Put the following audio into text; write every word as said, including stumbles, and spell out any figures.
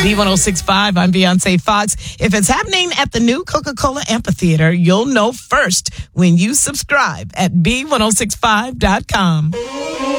B one oh six point five, I'm Beyonce Fox. If it's happening at the new Coca-Cola Amphitheater, you'll know first when you subscribe at B one oh six five dot com.